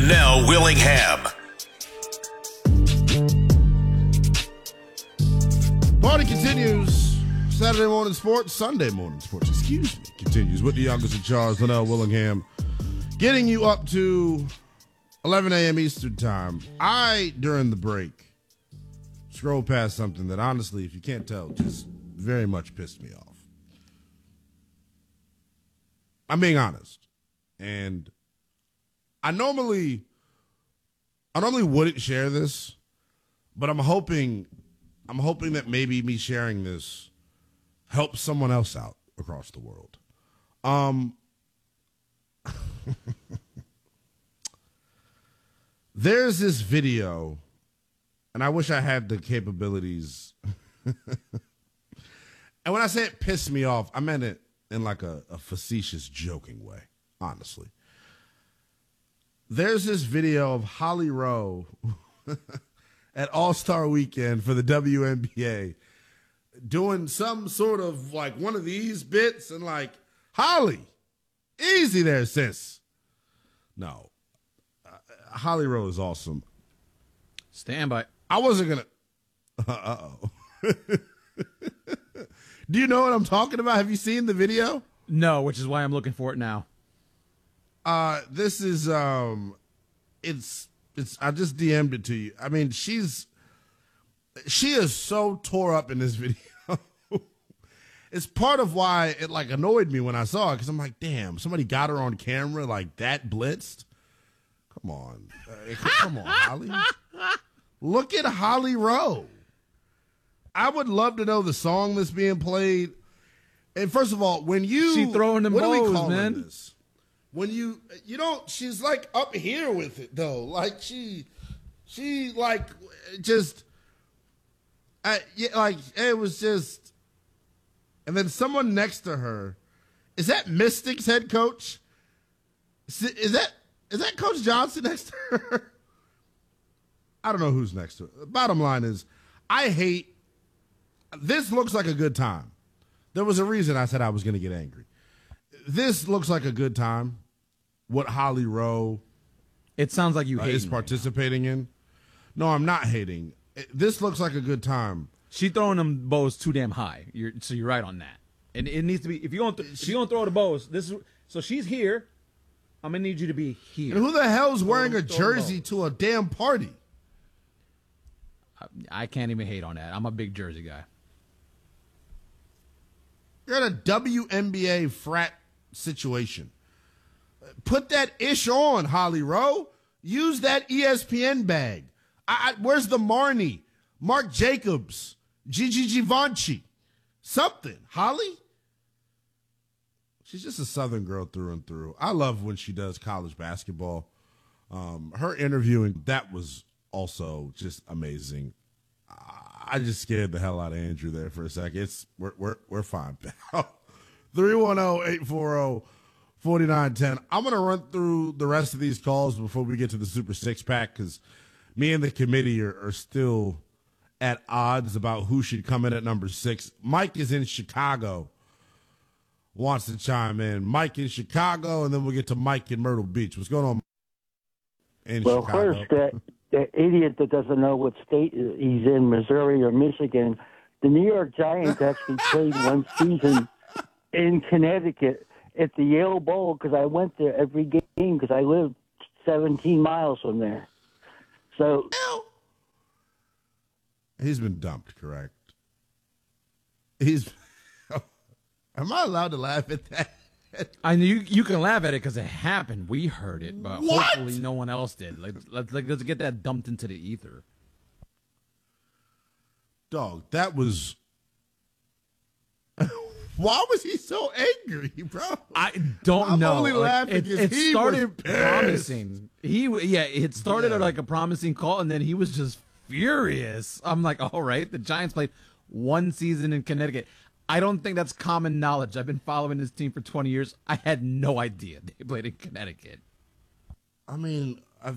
Nell Willingham. Party continues. Saturday morning sports, Sunday morning sports, continues with the youngest in charge, Nell Willingham, getting you up to 11 a.m. Eastern time. During the break, scrolled past something that honestly, if you can't tell, just very much pissed me off. I'm being honest. And I normally wouldn't share this, but I'm hoping that maybe me sharing this helps someone else out across the world. There's this video, and I wish I had the capabilities. And when I say it pissed me off, I meant it in like a facetious, joking way, honestly. There's this video of Holly Rowe at All-Star Weekend for the WNBA doing some sort of like one of these bits and like, Holly, easy there, sis. No. Holly Rowe is awesome. Stand by. I wasn't going to. Uh-oh. Do you know what I'm talking about? Have you seen the video? No, which is why I'm looking for it now. This is, it's, I just DM'd it to you. I mean, she is so tore up in this video. It's part of why it like annoyed me when I saw it, because I'm like, damn, somebody got her on camera like that blitzed. Come on. Come on, Holly. Look at Holly Rowe. I would love to know the song that's being played. And first of all, when you... She throwing them bows, man. This? When you don't... She's like up here with it, though. Like, she like, just... like, it was just... And then someone next to her... Is that Mystics head coach? Is that Coach Johnson next to her? I don't know who's next to her. The bottom line is, I hate... This looks like a good time. There was a reason I said I was going to get angry. This looks like a good time. What Holly Rowe... It sounds like you hate is participating in. No, I'm not hating. This looks like a good time. She throwing them bows too damn high. So you're right on that. And it needs to be... If you're gonna throw the bows, so she's here. I'm going to need you to be here. And who the hell's wearing a jersey to a damn party? I can't even hate on that. I'm a big jersey guy. You're in a WNBA frat situation. Put that ish on, Holly Rowe. Use that ESPN bag. Where's the Marnie? Mark Jacobs? Gigi Givenchy? Something. Holly? She's just a Southern girl through and through. I love when she does college basketball. Her interviewing, that was also just amazing. I just scared the hell out of Andrew there for a second. We're fine, pal. 310-840-4910. I'm going to run through the rest of these calls before we get to the Super Six Pack, because me and the committee are still at odds about who should come in at number 6. Mike is in Chicago, wants to chime in. Mike in Chicago, and then we'll get to Mike in Myrtle Beach. What's going on in Chicago? First, the idiot that doesn't know what state he's in, Missouri or Michigan, the New York Giants actually played one season in Connecticut at the Yale Bowl, because I went there every game because I live 17 miles from there. So he's been dumped, correct? Am I allowed to laugh at that? I know you can laugh at it because it happened. We heard it, but hopefully no one else did. Let's get that dumped into the ether. Dog, that was... Why was he so angry, bro? I don't know. I'm only laughing because it he started was promising. It started at like a promising call, and then he was just furious. I'm like, all right, the Giants played one season in Connecticut. I don't think that's common knowledge. I've been following this team for 20 years. I had no idea they played in Connecticut. I mean,